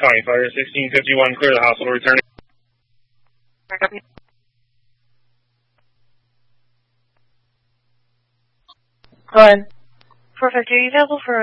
County Fire 1651, clear the hospital, returning. Go ahead. Perfect. Are you available for